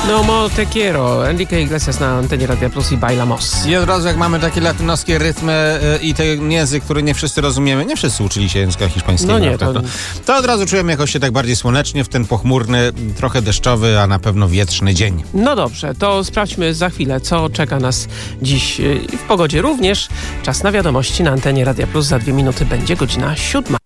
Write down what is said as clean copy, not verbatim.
No mo te quiero. Enrique Iglesias na antenie Radia Plus i Bailamos. I od razu jak mamy takie latynoskie rytmy i ten język, który nie wszyscy rozumiemy, nie wszyscy uczyli się języka hiszpańskiego. No nie, to od razu czujemy jakoś się tak bardziej słonecznie w ten pochmurny, trochę deszczowy, a na pewno wietrzny dzień. No dobrze, to sprawdźmy za chwilę, co czeka nas dziś w pogodzie również. Czas na wiadomości na antenie Radia Plus. Za 2 minuty będzie godzina 7.